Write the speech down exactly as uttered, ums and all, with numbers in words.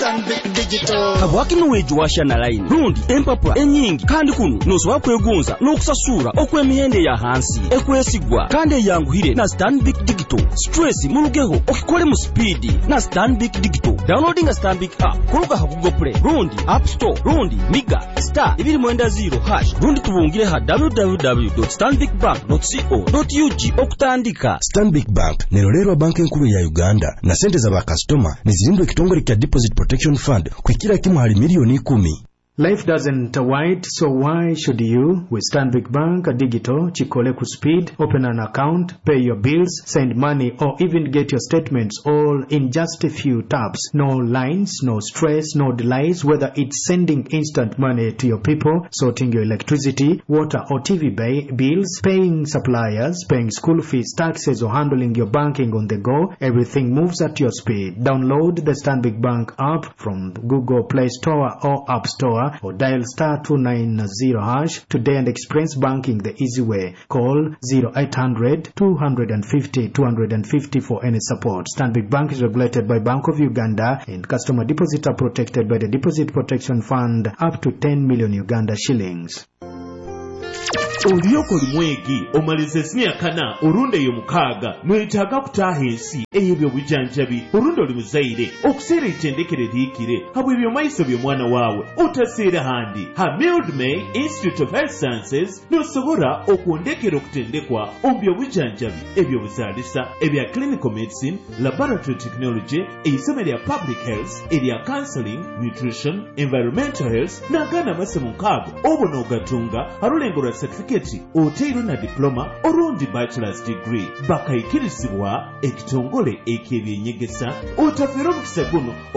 Stanbic Digital. Habwaki nuweju washa na line. Rundi empapula enyingi kandi kunu nosoba kwegonza n'okusasura okw'emihende ya hansi ekwesigwa kandi yanguhire na Stanbic Digital. Stress mulugeho okikole mu speed na Stanbic Digital. Downloading a Stanbic app kuluga ha Google Play, Rundi App Store, Rundi Miga star ibiri mwenda zero hash. Rundi tubungire ha w w w dot stanbic bank dot co dot u g okutandika. Stanbic Bank nerolero banki nkuru ya Uganda na sente za ba customer nizirindwe kitongole kya Deposit Protection Fund kwikira kimu hali milioni kumi. Life doesn't wait, so why should you? With Stanbic Bank Digital, chikole ku speed, open an account, pay your bills, send money, or even get your statements all in just a few taps. No lines, no stress, no delays, whether it's sending instant money to your people, sorting your electricity, water or T V bay, bills, paying suppliers, paying school fees, taxes, or handling your banking on the go, everything moves at your speed. Download the Stanbic Bank app from Google Play Store or App Store, or dial star two nine zero hash today and experience banking the easy way. Call zero eight hundred two fifty two fifty for any support. Stanbic Bank is regulated by Bank of Uganda, and customer deposits are protected by the Deposit Protection Fund up to ten million Uganda shillings. Oliyoko limwegi omalize simyakana orunde yo mukaga mwetaga kutaha ensi eyebyo bujanjabi orundo limuzaire okuseera itendekere liikire habwe byo maiso byo mwana waawe otaseera handi ha Mildmay Institute of Health Sciences nosobora okuondekera okutendekwa ombyo bujanjabi ebyo buzaalisa ebya clinical medicine, laboratory technology, eisome lya public health, erya counseling, nutrition, environmental health n'agana amasomo nkaago obona ogatunga halulengo lwa certificate oteiro na diploma orundi bachelor's degree bakayikirizibwa ekitongole ekebyenyegesa otafera omukisa guno